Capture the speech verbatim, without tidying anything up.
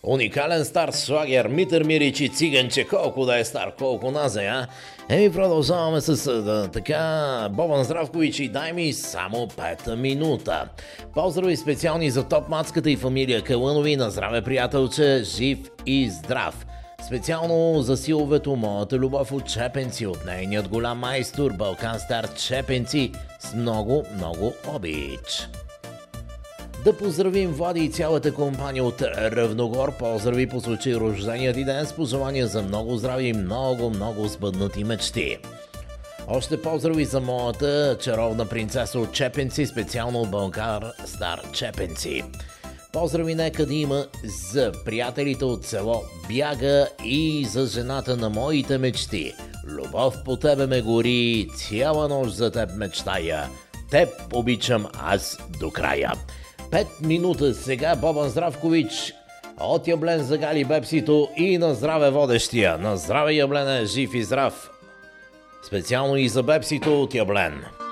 Уникален стар шлагер, Митър Мирич и Циганче, колко да е стар, колко назе, а? Еми, продължаваме с а, така Бобан Здравкович и дай ми само пета минута. Поздрави специални за топ мацката и фамилия Калънови, на здраве приятелче, жив и здрав. Специално за силовето моята любов от Чепенци, от нейният голям майстор Балкан Стар Чепенци, с много, много обич. Да поздравим Влади и цялата компания от Ръвногор. Поздрави по случай рождения ти ден с пожелания за много здраве и много, много сбъднати мечти. Още поздрави за моята чаровна принцеса от Чепенци, специално от Българ Стар Чепенци. Поздрави нека да има за приятелите от село Бяга и за жената на моите мечти. Любов по тебе ме гори, цяла нощ за теб мечтая. Теб обичам аз до края. Пет минута сега Бобан Здравкович от Яблен загали бепсито и на здраве водещия. На здраве, Яблене, жив и здрав. Специално и за бепсито от Яблен.